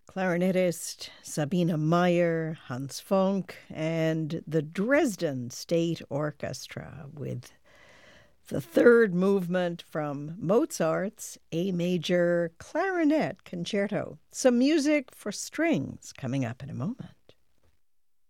Clarinetist Sabina Meyer, Hans Funk, and the Dresden State Orchestra with the third movement from Mozart's A Major Clarinet Concerto. Some music for strings coming up in a moment.